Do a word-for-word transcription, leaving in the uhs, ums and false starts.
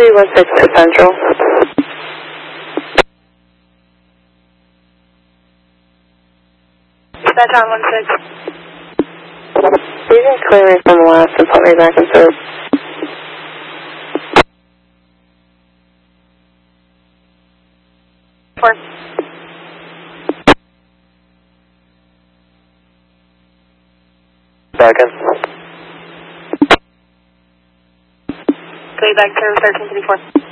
three one six to Central. That's on one six. You can clear me from the last and put me back in third. Four. Second. Go back to thirteen fifty-four.